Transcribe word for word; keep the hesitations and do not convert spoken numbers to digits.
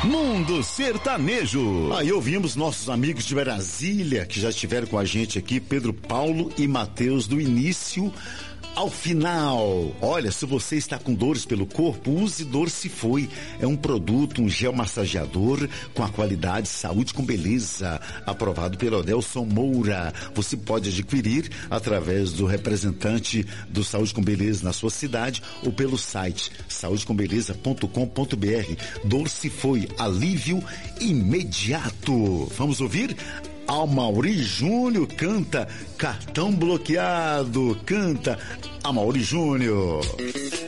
Mundo Sertanejo. Aí ouvimos nossos amigos de Brasília, que já estiveram com a gente aqui, Pedro Paulo e Matheus, do início ao final. Olha, se você está com dores pelo corpo, use Dorcifoi. É um produto, um gel massageador com a qualidade saúde com beleza, aprovado pelo Nelson Moura. Você pode adquirir através do representante do Saúde com Beleza na sua cidade ou pelo site saúde com beleza ponto com ponto br. Dorcifoi, alívio imediato. Vamos ouvir? Amaury Júnior canta Cartão Bloqueado, canta Amaury Júnior.